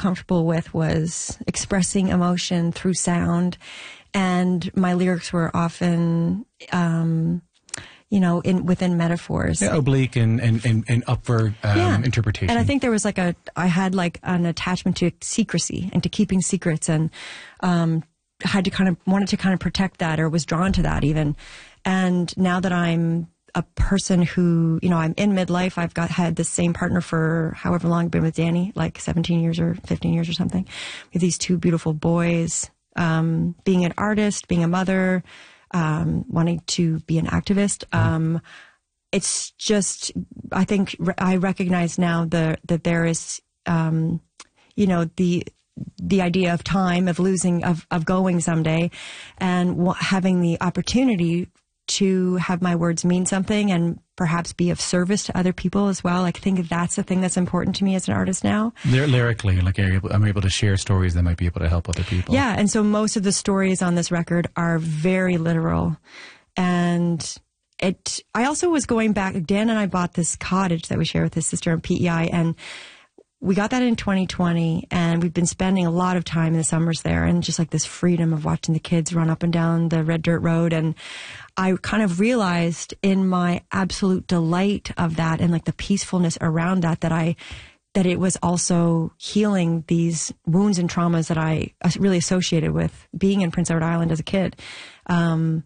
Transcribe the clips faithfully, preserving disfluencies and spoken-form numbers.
comfortable with was expressing emotion through sound. And my lyrics were often, um, you know, in within metaphors. Yeah, oblique and, and, and, and upward um, yeah. interpretation. And I think there was like a, I had like an attachment to secrecy and to keeping secrets, and um, had to kind of, wanted to kind of protect that, or was drawn to that even. And now that I'm a person who, you know, I'm in midlife, I've got had the same partner for however long I've been with Danny, like seventeen years or fifteen years or something. We have these two beautiful boys. Um, being an artist, being a mother, um, wanting to be an activist. Um, it's just, I think re- I recognize now the, that there is, um, you know, the, the idea of time, of losing, of, of going someday, and w- having the opportunity to have my words mean something and perhaps be of service to other people as well. Like, I think that's the thing that's important to me as an artist now. Lyr- lyrically, like you're able, I'm able to share stories that might be able to help other people. Yeah, and so most of the stories on this record are very literal. And it, I also was going back, Dan and I bought this cottage that we share with his sister in P E I, and we got that in twenty twenty, and we've been spending a lot of time in the summers there, and just like this freedom of watching the kids run up and down the red dirt road. And I kind of realized in my absolute delight of that and like the peacefulness around that, that I, that it was also healing these wounds and traumas that I really associated with being in Prince Edward Island as a kid. Um,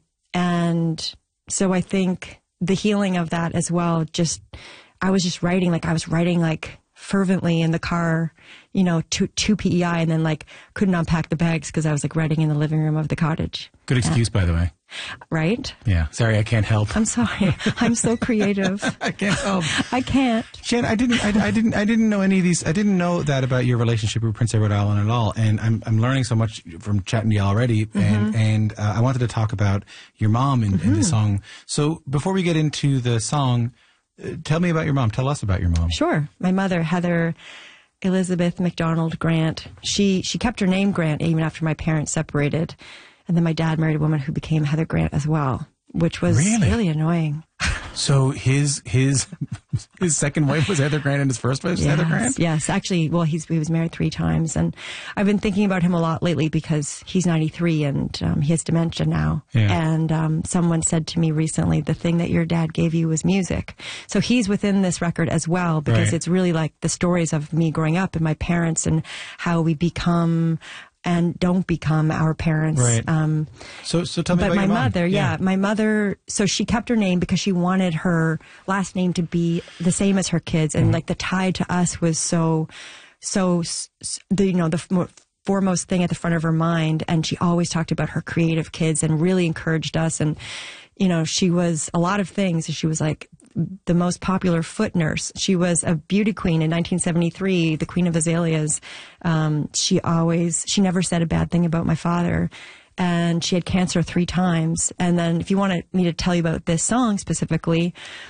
and so I think the healing of that as well, just, I was just writing, like I was writing like fervently in the car, you know, to, to P E I, and then like couldn't unpack the bags because I was like writing in the living room of the cottage. Good excuse, uh, by the way. Right? Yeah. Sorry, I can't help. I'm sorry. I'm so creative. I can't help. I can't. Jen, I didn't, I, I didn't, I didn't know any of these. I didn't know that about your relationship with Prince Edward Island at all. And I'm, I'm learning so much from chatting to you already. Mm-hmm. And, and uh, I wanted to talk about your mom in, mm-hmm. in the song. So before we get into the song, uh, tell me about your mom. Tell us about your mom. Sure. My mother, Heather Elizabeth McDonald Grant. She, she kept her name Grant even after my parents separated. And then my dad married a woman who became Heather Grant as well, which was really, really annoying. So his his his second wife was Heather Grant and his first wife was yes, Heather Grant? Yes, actually, well, he's he was married three times. And I've been thinking about him a lot lately because he's ninety-three and um, he has dementia now. Yeah. And um, someone said to me recently, the thing that your dad gave you was music. So he's within this record as well, because right. it's really like the stories of me growing up and my parents and how we become and don't become our parents. Right. Um, so, so tell me but about my your mom. mother, yeah, yeah, my mother. So she kept her name because she wanted her last name to be the same as her kids, and mm-hmm. like the tie to us was so, so, the you know the foremost thing at the front of her mind, and she always talked about her creative kids and really encouraged us. And you know, she was a lot of things. She was like the most popular foot nurse. She was a beauty queen in nineteen seventy-three, the Queen of Azaleas. Um, she always, she never said a bad thing about my father. And she had cancer three times. And then if you want me to tell you about this song specifically,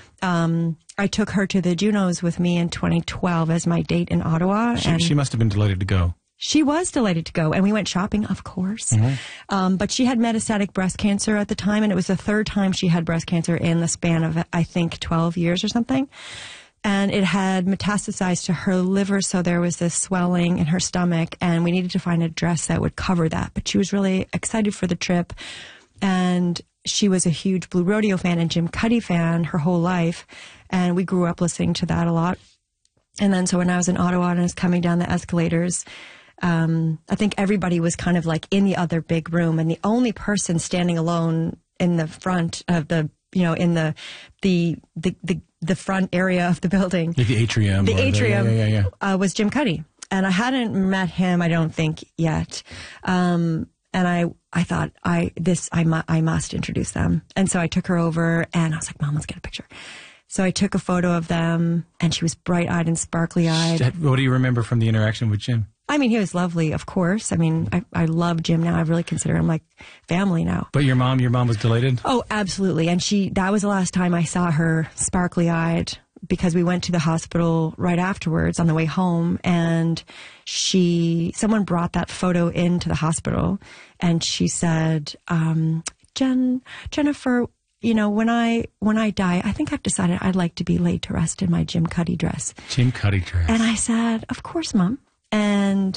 um, I took her to the Junos with me in twenty twelve as my date in Ottawa. She, and she must have been delighted to go. She was delighted to go, and we went shopping, of course. Mm-hmm. Um, but she had metastatic breast cancer at the time, and it was the third time she had breast cancer in the span of, I think, twelve years or something. And it had metastasized to her liver, so there was this swelling in her stomach, and we needed to find a dress that would cover that. But she was really excited for the trip, and she was a huge Blue Rodeo fan and Jim Cuddy fan her whole life, and we grew up listening to that a lot. And then so when I was in Ottawa and I was coming down the escalators, Um, I think everybody was kind of like in the other big room, and the only person standing alone in the front of the, you know, in the, the, the, the, the front area of the building. Like the atrium. The or atrium the, yeah, yeah, yeah. Uh, was Jim Cuddy. And I hadn't met him, I don't think, yet. Um, and I, I thought, I, this, I, mu- I must introduce them. And so I took her over and I was like, Mom, let's get a picture. So I took a photo of them, and she was bright-eyed and sparkly-eyed. What do you remember from the interaction with Jim? I mean, he was lovely, of course. I mean, I, I love Jim now. I really consider him like family now. But your mom, your mom was delighted? Oh, absolutely. And she, that was the last time I saw her sparkly-eyed, because we went to the hospital right afterwards on the way home, and she, someone brought that photo into the hospital, and she said, um, Jen, Jennifer, you know, when I when I die, I think I've decided I'd like to be laid to rest in my Jim Cuddy dress. Jim Cuddy dress. And I said, of course, Mom. And